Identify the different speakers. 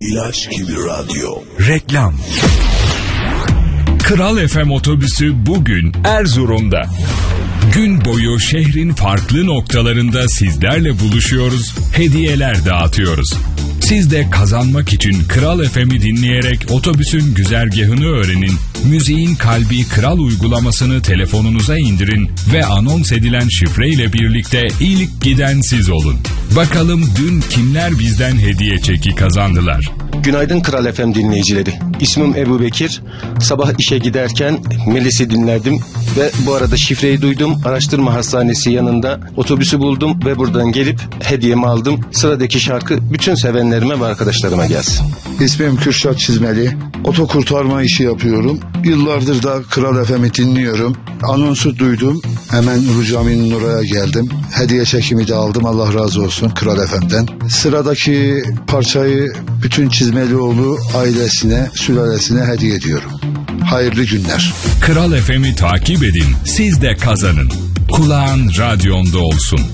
Speaker 1: İlaç gibi radyo.
Speaker 2: Reklam. Kral FM otobüsü bugün Erzurum'da. Gün boyu şehrin farklı noktalarında sizlerle buluşuyoruz, hediyeler dağıtıyoruz. Siz de kazanmak için Kral FM'i dinleyerek otobüsün güzergahını öğrenin, müziğin kalbi Kral uygulamasını telefonunuza indirin ve anons edilen şifreyle birlikte ilk giden siz olun. Bakalım dün kimler bizden hediye çeki kazandılar?
Speaker 3: Günaydın Kral FM dinleyicileri. İsmim Ebu Bekir. Sabah işe giderken Melis'i dinlerdim ve bu arada şifreyi duydum. Araştırma hastanesi yanında otobüsü buldum ve buradan gelip hediyemi aldım. Sıradaki şarkı bütün sevenlerime ve arkadaşlarıma gelsin.
Speaker 4: İsmim Kürşat Çizmeli. Otokurtarma işi yapıyorum. Yıllardır da Kral FM'i dinliyorum. Anonsu duydum. Hemen Ulu Cami'nin oraya geldim. Hediye çekimi de aldım. Allah razı olsun Kral FM'den. Sıradaki parçayı bütün Çizmelioğlu ailesine, sülalesine hediye ediyorum. Hayırlı günler.
Speaker 2: Kral FM'i takip edin, siz de kazanın. Kulağın radyonda olsun.